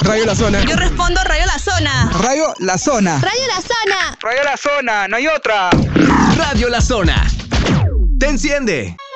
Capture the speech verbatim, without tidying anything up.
Radio La Zona. Yo respondo Radio La Zona. Radio La Zona. Radio La Zona. Radio La Zona, no hay otra. Radio La Zona. Te enciende.